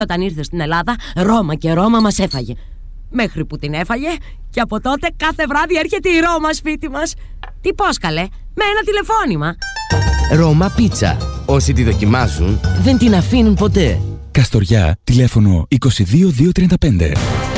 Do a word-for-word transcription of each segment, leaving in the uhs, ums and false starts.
Όταν ήρθε στην Ελλάδα, Ρώμα και Ρώμα μας έφαγε. Μέχρι που την έφαγε και από τότε κάθε βράδυ έρχεται η Ρώμα σπίτι μας. Τι πώς καλέ, με ένα τηλεφώνημα. Ρώμα Πίτσα. Όσοι τη δοκιμάζουν δεν την αφήνουν ποτέ. Καστοριά, τηλέφωνο είκοσι δύο διακόσια τριάντα πέντε.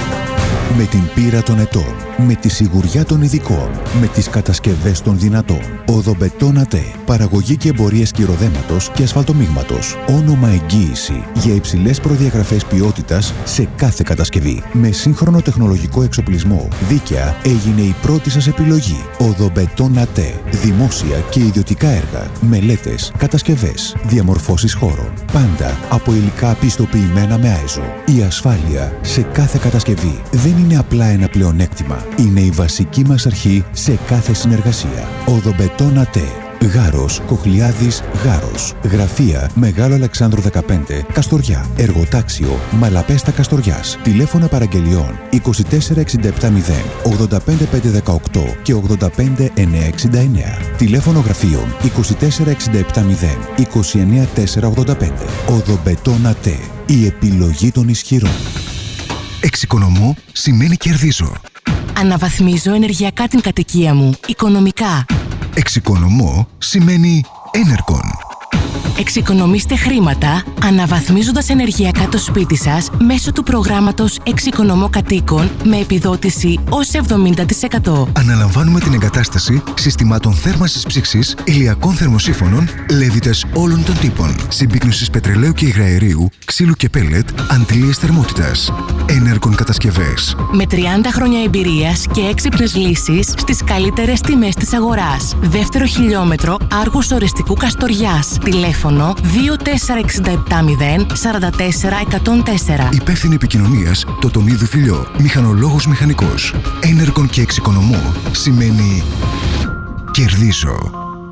Με την πείρα των ετών, με τη σιγουριά των ειδικών, με τις κατασκευές των δυνατών. Οδομπετόν ΑΤΕ. Παραγωγή και εμπορίες κυροδέματος και ασφαλτομίγματος. Όνομα εγγύηση για υψηλές προδιαγραφές ποιότητας σε κάθε κατασκευή. Με σύγχρονο τεχνολογικό εξοπλισμό, δίκαια έγινε η πρώτη σας επιλογή. Οδομπετόν ΑΤΕ. Δημόσια και ιδιωτικά έργα, μελέτες, κατασκευές, διαμορφώσεις χώρων. Πάντα από υλικά πιστοποιημένα με άιζο. Η ασφάλεια σε κάθε κατασκευή δεν είναι απλά ένα πλεονέκτημα. Είναι η βασική μας αρχή σε κάθε συνεργασία. Οδομπετόν ΑΤΕ. Γάρος, Κοχλιάδης, Γάρος. Γραφεία Μεγάλο Αλεξάνδρου δεκαπέντε, Καστοριά. Εργοτάξιο Μαλαπέστα Καστοριάς. Τηλέφωνα παραγγελιών είκοσι τέσσερα εξήντα επτά μηδέν ογδόντα πέντε πεντακόσια δεκαοκτώ και ογδόντα πέντε εννιακόσια εξήντα εννέα. Τηλέφωνο γραφείων είκοσι τέσσερα εξήντα επτά μηδέν είκοσι εννέα τετρακόσια ογδόντα πέντε. Οδομπετόν ΑΤΕ. Η επιλογή των ισχυρών. Εξοικονομώ σημαίνει κερδίζω. Αναβαθμίζω ενεργειακά την κατοικία μου, οικονομικά. Εξοικονομώ σημαίνει Enercon. Εξοικονομήστε χρήματα αναβαθμίζοντας ενεργειακά το σπίτι σας μέσω του προγράμματος Εξοικονομώ Κατοίκων με επιδότηση ως εβδομήντα τοις εκατό. Αναλαμβάνουμε την εγκατάσταση συστημάτων θέρμανσης ψήξης, ηλιακών θερμοσύφωνων, λέβητες όλων των τύπων, συμπίκνωσης πετρελαίου και υγραερίου, ξύλου και πέλετ, αντλίες θερμότητας. Enercon κατασκευές. Με τριάντα χρόνια εμπειρίας και έξυπνες λύσεις στις καλύτερες τιμές της αγοράς. Δεύτερο χιλιόμετρο Άργους Ορεστικού Καστοριάς. Τηλέφωνο δύο τέσσερα εξήντα επτά μηδέν σαράντα τέσσερα εκατόν τέσσερα. Υπεύθυνη επικοινωνίας Τοτονίδου Φιλιό. Μηχανολόγος μηχανικός. Enercon και εξοικονομώ σημαίνει κερδίζω.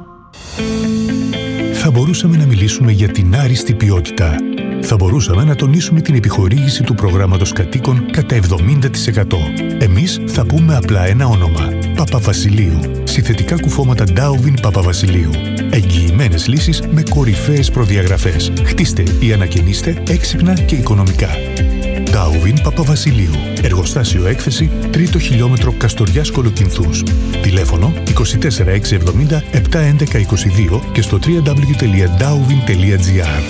Θα μπορούσαμε να μιλήσουμε για την άριστη ποιότητα. Θα μπορούσαμε να τονίσουμε την επιχορήγηση του προγράμματος κατοίκων κατά εβδομήντα τοις εκατό. Εμείς θα πούμε απλά ένα όνομα. Παπαβασιλείου. Συνθετικά κουφώματα Ντάουβιν Παπαβασιλείου. Εγγυημένες λύσεις με κορυφαίες προδιαγραφές. Χτίστε ή ανακαινίστε έξυπνα και οικονομικά. Ντάουβιν Παπαβασιλείου. Εργοστάσιο έκθεση, τρίτο χιλιόμετρο Καστοριάς Κολοκυνθούς. Τηλέφωνο είκοσι τέσσερα εξακόσια εβδομήντα επτακόσια έντεκα είκοσι δύο και στο double-u double-u double-u τελεία ντάουβιν τελεία τζι άρ.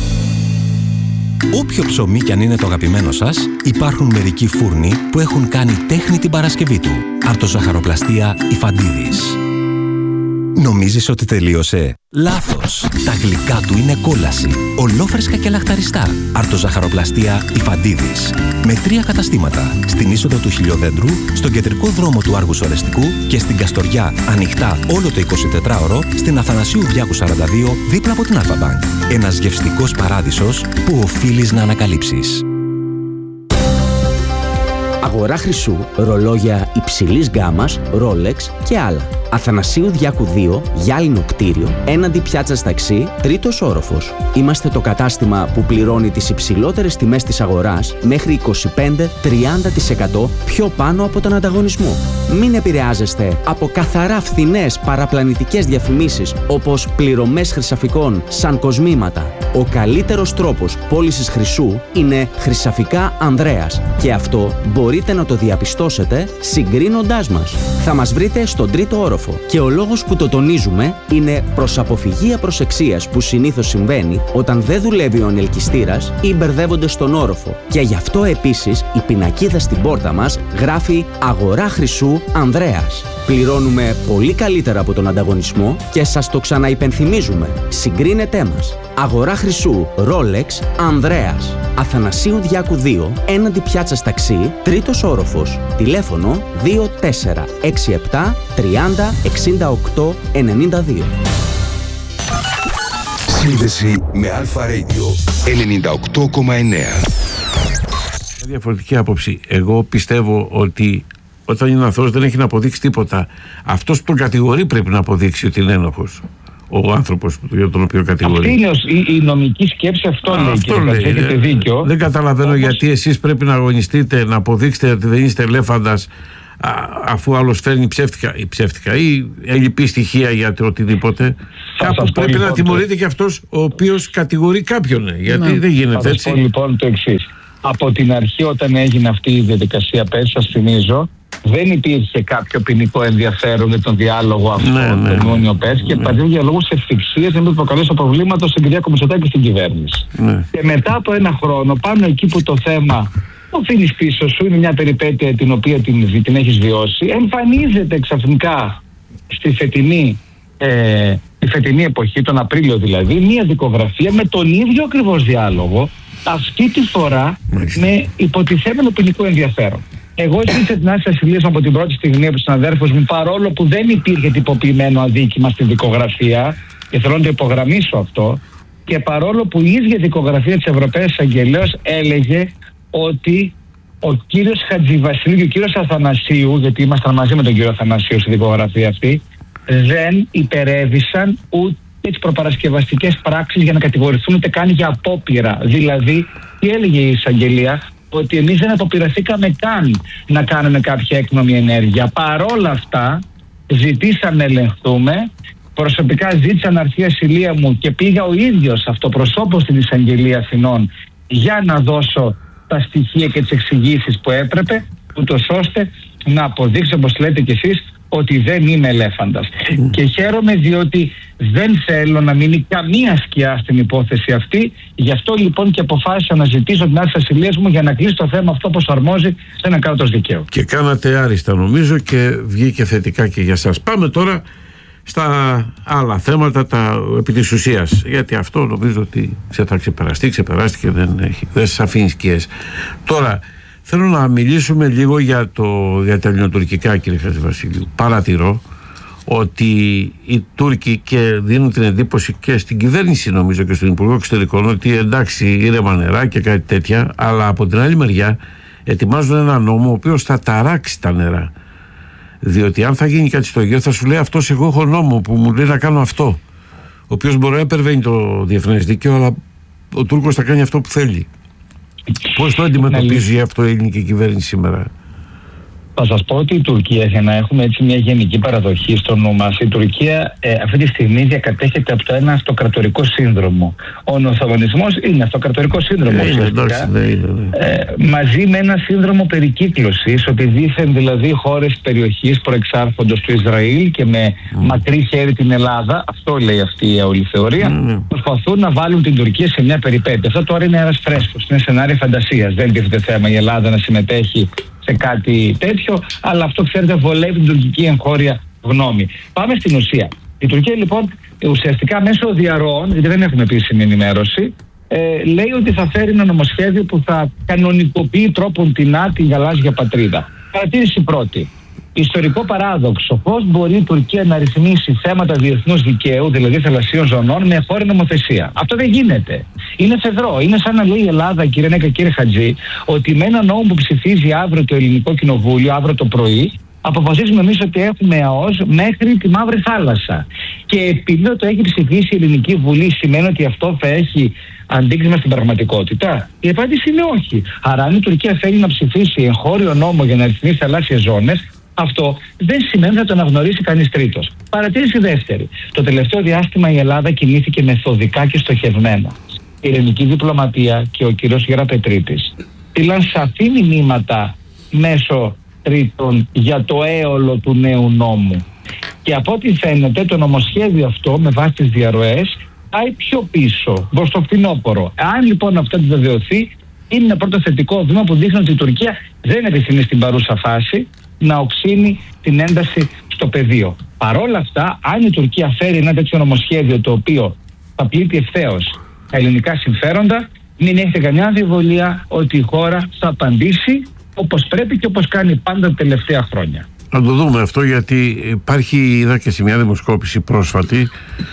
Όποιο ψωμί κι αν είναι το αγαπημένο σας, υπάρχουν μερικοί φούρνοι που έχουν κάνει τέχνη την Παρασκευή του. Αρτοζαχαροπλαστεία Ιφαντίδης. Νομίζεις ότι τελείωσε? Λάθος! Τα γλυκά του είναι κόλαση. Ολόφρεσκα και λαχταριστά. Αρτοζαχαροπλαστεία Ιφαντίδης. Με τρία καταστήματα. Στην είσοδο του Χιλιοδέντρου, στον κεντρικό δρόμο του Άργους Ορεστικού και στην Καστοριά, ανοιχτά όλο το εικοσιτετράωρο, στην Αθανασίου Διάκου σαράντα δύο, δίπλα από την Αλφα-Μπανκ. Ένας γευστικός παράδεισος που οφείλεις να ανακαλύψεις. Αγορά χρυσού, ρολόγια υψηλής γκάμας, Rolex και άλλα. Αθανασίου Διάκου δύο, γυάλινο κτίριο, έναντι πιάτσας ταξί, τρίτος όροφος. Είμαστε το κατάστημα που πληρώνει τις υψηλότερες τιμές της αγοράς μέχρι είκοσι πέντε με τριάντα τοις εκατό πιο πάνω από τον ανταγωνισμό. Μην επηρεάζεστε από καθαρά φθηνές παραπλανητικές διαφημίσεις όπως πληρωμές χρυσαφικών σαν κοσμήματα. Ο καλύτερος τρόπος πώλησης χρυσού είναι Χρυσαφικά Ανδρέας και αυτό μπορείτε να το διαπιστώσετε συγκρίνοντάς μας. Θα μας βρείτε στον τρίτο όροφο. Και ο λόγος που το τονίζουμε είναι προς αποφυγή απροσεξίας που συνήθως συμβαίνει όταν δεν δουλεύει ο ανελκυστήρας ή μπερδεύονται στον όροφο. Και γι' αυτό επίσης η πινακίδα στην πόρτα μας γράφει «Αγορά χρυσού Ανδρέας». Πληρώνουμε πολύ καλύτερα από τον ανταγωνισμό και σας το ξαναυπενθυμίζουμε. Συγκρίνετέ μας. Αγορά χρυσού Rolex Ανδρέας. Αθανασίου Διάκου δύο, έναντι πιάτσας ταξί, τρίτος όροφος. Τηλέφωνο δύο τέσσερα έξι επτά τριάντα εξήντα οκτώ ενενήντα δύο. Σύνδεση με Αλφα Radio ενενήντα οκτώ κόμμα εννέα. Διαφορετική άποψη. Εγώ πιστεύω ότι όταν είναι αθώος δεν έχει να αποδείξει τίποτα. Αυτός που τον κατηγορεί πρέπει να αποδείξει ότι είναι ένοχος. Ο άνθρωπος για τον οποίο κατηγορεί. Αυτή είναι η, η νομική σκέψη, αυτό Α, λέει. Αυτό και λέει. Έχετε δίκιο. Δεν καταλαβαίνω Όπως... γιατί εσείς πρέπει να αγωνιστείτε, να αποδείξετε ότι δεν είστε ελέφαντας α, αφού άλλος φέρνει ψεύτικα ή, ψεύτικα, ή ελλειπή στοιχεία για το οτιδήποτε, κάπου πρέπει λοιπόν να τιμωρείται το... και αυτός ο οποίος κατηγορεί κάποιον, γιατί ναι. δεν γίνεται έτσι. Θα πω λοιπόν το εξής. Από την αρχή, όταν έγινε αυτή η διαδικασία πέρσι, σας θυμίζω, δεν υπήρχε κάποιο ποινικό ενδιαφέρον για τον διάλογο αυτό ναι, ναι, τον Ιούνιο πέρσι, ναι. και παραδείγμα για λόγους ευθυξίας δεν προκαλέσω προβλήματα στον Κυριάκο Μητσοτάκη και στην κυβέρνηση. Ναι. Και μετά από ένα χρόνο, πάνω εκεί που το θέμα το αφήνεις πίσω σου, είναι μια περιπέτεια την οποία την, την έχεις βιώσει, εμφανίζεται ξαφνικά στη φετινή, ε, τη φετινή εποχή, τον Απρίλιο δηλαδή, μια δικογραφία με τον ίδιο ακριβώς διάλογο, αυτή τη φορά με υποτιθέμενο ποινικό ενδιαφέρον. Εγώ ζήτησα την άδεια ασυλίας από την πρώτη στιγμή από τους συναδέρφους μου, παρόλο που δεν υπήρχε τυποποιημένο αδίκημα στη δικογραφία, και θέλω να το υπογραμμίσω αυτό, και παρόλο που η ίδια δικογραφία της Ευρωπαίας Αγγελέως έλεγε ότι ο κύριος Χατζηβασιλείου και ο κύριος Αθανασίου, γιατί ήμασταν μαζί με τον κύριο Αθανασίου στη δικογραφία αυτή, δεν υπερέβησαν ούτε τις προπαρασκευαστικές πράξεις για να κατηγορηθούν ούτε καν για απόπειρα. Δηλαδή, τι έλεγε η εισαγγελία? Ότι εμείς δεν αποπειραθήκαμε καν να κάνουμε κάποια έκνομη ενέργεια. Παρόλα αυτά, ζητήσαμε να ελεγχθούμε. Προσωπικά ζήτησα να έρθει η ασυλία μου και πήγα ο ίδιος αυτοπροσώπως στην εισαγγελία Αθηνών για να δώσω τα στοιχεία και τις εξηγήσεις που έπρεπε, ούτως ώστε να αποδείξω, όπως λέτε κι εσείς, ότι δεν είμαι ελέφαντας. Mm. Και χαίρομαι διότι δεν θέλω να μείνει καμία σκιά στην υπόθεση αυτή. Γι' αυτό λοιπόν και αποφάσισα να ζητήσω την άδεια ασυλίας μου για να κλείσει το θέμα αυτό όπως αρμόζει σε ένα κράτος δικαίου. Και κάνατε άριστα νομίζω και βγήκε θετικά και για σας. Πάμε τώρα στα άλλα θέματα, τα επί της ουσίας, γιατί αυτό νομίζω ότι θα ξεπεραστεί, ξεπεράστηκε, δεν, έχει, δεν σας αφήνει σκιές. Τώρα θέλω να μιλήσουμε λίγο για, το, για τα ελληνοτουρκικά, κύριε Χατζηβασιλείου. Παρατηρώ ότι οι Τούρκοι και δίνουν την εντύπωση και στην κυβέρνηση, νομίζω, και στον Υπουργό Εξωτερικών, ότι εντάξει, ήρεμα νερά και κάτι τέτοια, αλλά από την άλλη μεριά ετοιμάζουν ένα νόμο ο οποίος θα ταράξει τα νερά. Διότι αν θα γίνει κάτι στο Αιγαίο, θα σου λέει αυτός, εγώ έχω νόμο που μου λέει να κάνω αυτό, ο οποίος μπορεί να υπερβαίνει το διεθνές δίκαιο, αλλά ο Τούρκος θα κάνει αυτό που θέλει. Πώς το αντιμετωπίζει αυτό η ελληνική κυβέρνηση σήμερα? Θα σας πω ότι η Τουρκία, για να έχουμε έτσι μια γενική παραδοχή στο νου μας, η Τουρκία ε, αυτή τη στιγμή διακατέχεται από το ένα αυτοκρατορικό σύνδρομο. Ο Οθωμανισμός είναι αυτοκρατορικό σύνδρομο, ε, εντάξει, ναι, ναι, ναι. Ε, μαζί με ένα σύνδρομο περικύκλωσης, ότι δήθεν δηλαδή χώρες περιοχής προεξάρχοντος του Ισραήλ και με mm. μακρύ χέρι την Ελλάδα, αυτό λέει αυτή η όλη θεωρία, mm. προσπαθούν να βάλουν την Τουρκία σε μια περιπέτεια. Αυτό τώρα είναι ένας φρέσκος, είναι σενάριο φαντασίας. Δεν τίθεται θέμα η Ελλάδα να συμμετέχει σε κάτι τέτοιο, αλλά αυτό, ξέρετε, βολεύει την τουρκική εγχώρια γνώμη. Πάμε στην ουσία. Η Τουρκία λοιπόν ουσιαστικά μέσω διαρροών, γιατί δεν έχουμε επίσημη ενημέρωση, ε, λέει ότι θα φέρει ένα νομοσχέδιο που θα κανονικοποιεί τρόπον τεινά την γαλάζια πατρίδα. Παρατήρηση πρώτη. Ιστορικό παράδοξο. Πώς μπορεί η Τουρκία να ρυθμίσει θέματα διεθνούς δικαίου, δηλαδή θαλασσίων ζωνών, με χώρια νομοθεσία? Αυτό δεν γίνεται. Είναι φεδρό. Είναι σαν να λέει η Ελλάδα, κύριε Νέκα, κύριε Χατζή, ότι με ένα νόμο που ψηφίζει αύριο το Ελληνικό Κοινοβούλιο, αύριο το πρωί, αποφασίζουμε εμείς ότι έχουμε ΑΟΣ μέχρι τη Μαύρη Θάλασσα. Και επειδή το έχει ψηφίσει η Ελληνική Βουλή, σημαίνει ότι αυτό θα έχει αντίκρισμα στην πραγματικότητα? Η απάντηση είναι όχι. Άρα, αν η Τουρκία θέλει να ψηφίσει εγχώριο νόμο για να ρυθμίσει θαλάσσιες ζώνες, αυτό δεν σημαίνει να το αναγνωρίσει κανείς τρίτος. Παρατήρηση δεύτερη. Το τελευταίο διάστημα η Ελλάδα κινήθηκε μεθοδικά και στοχευμένα. Η ελληνική διπλωματία και ο κύριος Γεραπετρίτης στείλαν σαφή μηνύματα μέσω τρίτων για το έολο του νέου νόμου. Και από ό,τι φαίνεται το νομοσχέδιο αυτό με βάση τις διαρροές πάει πιο πίσω, προς το φθινόπωρο. Αν λοιπόν αυτό επιβεβαιωθεί, είναι ένα πρώτο θετικό βήμα που δείχνει ότι η Τουρκία δεν επιθυμεί στην παρούσα φάση να οξύνει την ένταση στο πεδίο. Παρόλα αυτά, αν η Τουρκία φέρει ένα τέτοιο νομοσχέδιο το οποίο θα πλήττει ευθέως τα ελληνικά συμφέροντα, μην έχετε καμιά αμφιβολία ότι η χώρα θα απαντήσει όπως πρέπει και όπως κάνει πάντα τα τελευταία χρόνια. Να το δούμε αυτό, γιατί υπάρχει, είδα και σε μια δημοσκόπηση πρόσφατη,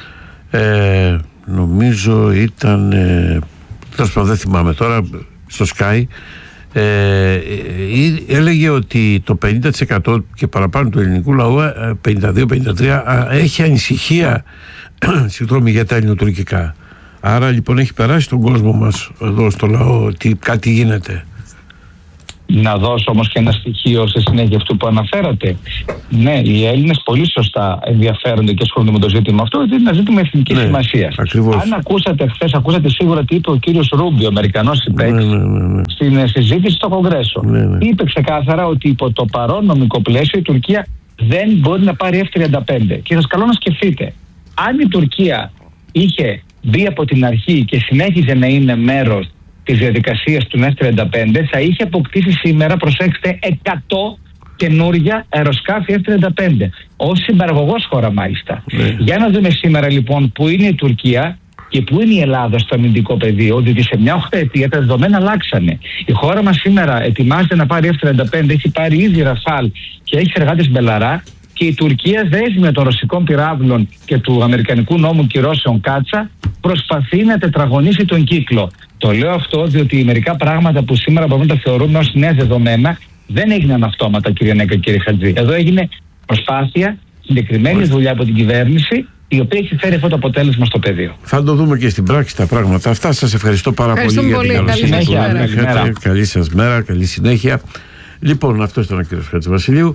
ε, νομίζω ήταν, ε, δεν θυμάμαι τώρα, στο Sky, Ε, έλεγε ότι το πενήντα τοις εκατό και παραπάνω του ελληνικού λαού, πενήντα δύο πενήντα τρία, έχει ανησυχία συγγνώμη, για τα ελληνοτουρκικά. Άρα λοιπόν έχει περάσει τον κόσμο μας εδώ στο λαό ότι κάτι γίνεται. Να δώσω όμως και ένα στοιχείο σε συνέχεια αυτού που αναφέρατε. Ναι, οι Έλληνες πολύ σωστά ενδιαφέρονται και ασχολούνται με το ζήτημα αυτό, γιατί είναι ένα ζήτημα εθνικής ναι, σημασίας. Ακριβώς. Αν ακούσατε χθες, ακούσατε σίγουρα τι είπε ο κύριος Ρούμπιο, ο Αμερικανός συμπαίκτης, ναι, ναι, ναι, ναι. στην συζήτηση στο Κογκρέσο. Ναι, ναι. Είπε ξεκάθαρα ότι υπό το παρόν νομικό πλαίσιο η Τουρκία δεν μπορεί να πάρει εφ τριάντα πέντε. Και σας καλώ να σκεφτείτε, αν η Τουρκία είχε μπει από την αρχή και συνέχιζε να είναι μέρος της διαδικασίας του εφ τριάντα πέντε, θα είχε αποκτήσει σήμερα, προσέξτε, εκατό καινούρια αεροσκάφη εφ τριάντα πέντε. Ως συμπαραγωγός χώρα μάλιστα. Ναι. Για να δούμε σήμερα λοιπόν που είναι η Τουρκία και που είναι η Ελλάδα στο αμυντικό πεδίο, διότι σε μια οχταετία τα δεδομένα αλλάξανε. Η χώρα μας σήμερα ετοιμάζεται να πάρει εφ τριάντα πέντε, έχει πάρει ήδη Ραφάλ και έχει εργάτες Μπελαρά, και η Τουρκία δέσμη των ρωσικών πυράβλων και του αμερικανικού νόμου κυρώσεων Κάτσα προσπαθεί να τετραγωνίσει τον κύκλο. Το λέω αυτό διότι μερικά πράγματα που σήμερα μπορούμε να τα θεωρούμε ως νέα δεδομένα δεν έγιναν αυτόματα, κύριε Νέκα και κύριε Χατζή. Εδώ έγινε προσπάθεια, συγκεκριμένη δουλειά από την κυβέρνηση, η οποία έχει φέρει αυτό το αποτέλεσμα στο πεδίο. Θα το δούμε και στην πράξη τα πράγματα αυτά. Σας ευχαριστώ πάρα πολύ, πολύ για την καλή συνέχεια. Καλή σας μέρα, καλή συνέχεια. Λοιπόν, αυτό ήταν ο κύριος Χατζηβασιλείου.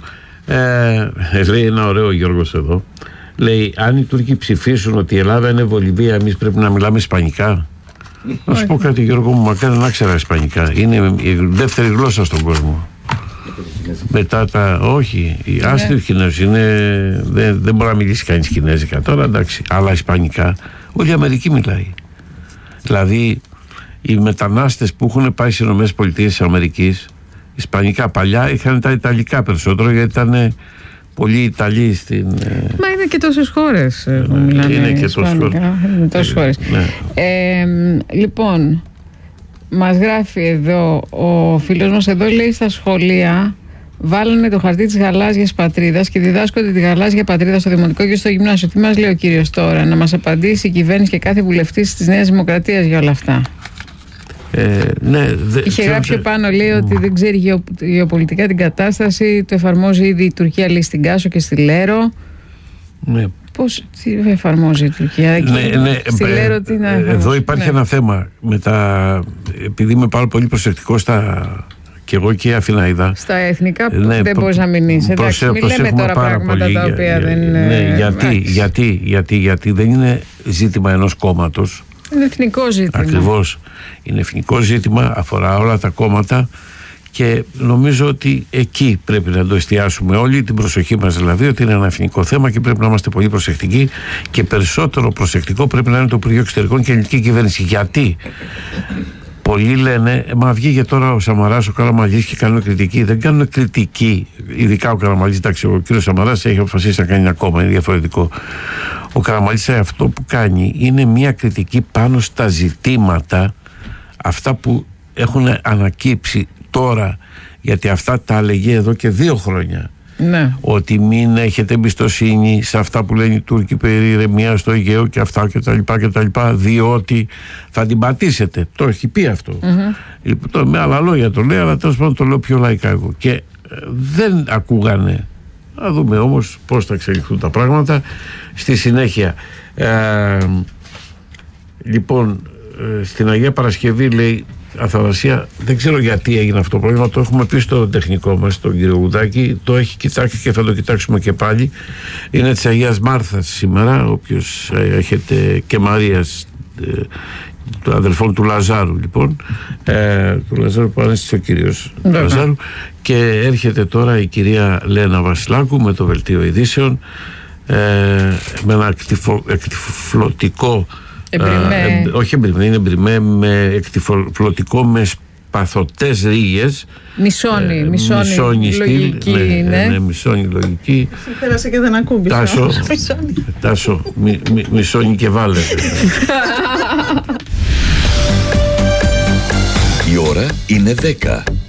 Ε, λέει ένα ωραίο Γιώργος εδώ. Λέει, αν οι Τούρκοι ψηφίσουν ότι η Ελλάδα είναι Βολιβία, εμείς πρέπει να μιλάμε ισπανικά. Να σου πω κάτι, Γιώργο μου, μακάρι να ξέρα ισπανικά. Είναι η δεύτερη γλώσσα στον κόσμο. Μετά τα. Όχι, οι άστροι Κινέζοι είναι. Δεν, δεν μπορεί να μιλήσει κανείς Κινέζικα τώρα, εντάξει. Αλλά ισπανικά, όλη η Αμερική μιλάει. Δηλαδή, οι μετανάστες που έχουν πάει στις ΗΠΑ, ισπανικά παλιά είχαν τα ιταλικά περισσότερο, γιατί ήταν πολλοί Ιταλοί στην. Μα είναι και τόσες χώρες που μιλάνε είναι και ισπανικά. Είναι τόσες χώρες. Ναι. Ε, λοιπόν, μας γράφει εδώ ο φίλος μας εδώ, λέει, στα σχολεία βάλανε το χαρτί της γαλάζιας πατρίδας και διδάσκονται τη γαλάζια πατρίδα στο δημοτικό και στο γυμνάσιο. Τι μας λέει ο κύριος τώρα, να μας απαντήσει η κυβέρνηση και κάθε βουλευτής της Νέας Δημοκρατίας για όλα αυτά? Ε, ναι, δε, Είχε γράψει πάνω, λέει, ότι δεν ξέρει γεω, γεωπολιτικά την κατάσταση, το εφαρμόζει ήδη η Τουρκία, λέει, στην Κάσο και στη Λέρο. Ναι. Πώς τι εφαρμόζει η Τουρκία? Ναι, ναι, στη Λέρο, τι να εφαρμόζει? Εδώ υπάρχει ναι. ένα θέμα με τα, επειδή είμαι πάρα πολύ προσεκτικό στα, και εγώ και η Αθηναίδα. Στα εθνικά ναι, δεν μπορείς να μην είσαι. Εντάξει, μην λέμε τώρα πράγματα τα οποία για, δεν είναι. Ναι, γιατί, γιατί, γιατί, γιατί δεν είναι ζήτημα ενός κόμματος. Είναι εθνικό ζήτημα. Ακριβώς. Είναι εθνικό ζήτημα, αφορά όλα τα κόμματα και νομίζω ότι εκεί πρέπει να το εστιάσουμε όλοι, την προσοχή μας δηλαδή, ότι είναι ένα εθνικό θέμα και πρέπει να είμαστε πολύ προσεκτικοί, και περισσότερο προσεκτικό πρέπει να είναι το Υπουργείο Εξωτερικών και η ελληνική κυβέρνηση. Γιατί πολλοί λένε, μα βγήκε τώρα ο Σαμαράς, ο Καραμανλής και κάνουν κριτική. Δεν κάνουν κριτική, ειδικά ο Καραμανλής. Εντάξει, ο κύριος Σαμαράς έχει αποφασίσει να κάνει ένα κόμμα, είναι διαφορετικό. Ο Καραμανλής αυτό που κάνει είναι μια κριτική πάνω στα ζητήματα αυτά που έχουν ανακύψει τώρα, γιατί αυτά τα έλεγε εδώ και δύο χρόνια. Ναι. Ότι μην έχετε εμπιστοσύνη σε αυτά που λένε οι Τούρκοι περί ηρεμία στο Αιγαίο και αυτά και τα λοιπά και τα λοιπά, διότι θα την πατήσετε. Το έχει πει αυτό. Mm-hmm. Το, με άλλα λόγια το λέει, αλλά τέλος πάντων το λέω πιο λαϊκά εγώ. Και ε, δεν ακούγανε. Να δούμε όμως πώς θα εξελιχθούν τα πράγματα στη συνέχεια. Ε, λοιπόν, ε, στην Αγία Παρασκευή, λέει Αθανασία, δεν ξέρω γιατί έγινε αυτό το πρόβλημα, το έχουμε πει στο τεχνικό μας, τον κύριο Γουδάκη, το έχει κοιτάξει και θα το κοιτάξουμε και πάλι. Είναι της Αγίας Μάρθας σήμερα, όποιος ε, έχετε, και Μαρίας, ε, των αδελφών του Λαζάρου, λοιπόν, ε, του Λαζάρου που ανέστησε ο κύριος mm-hmm. Λαζάρου, και έρχεται τώρα η κυρία Λένα Βασιλάκου με το Βελτίο Ειδήσεων, ε, με ένα εκτυφλωτικό Εμπριμέ. Ε, όχι εμπριμέ, είναι εμπριμέ με εκτυφλωτικό με σπαθωτές ρίγες. Μισόνι, ε, μισόνι, μισόνι λογική στυλ, ναι, είναι. Ναι, μισόνι λογική. Πέρασε και δεν ακούμπησα. Τάσο, τάσο μι, μι, μισόνι και βάλε. Η ώρα είναι δέκα.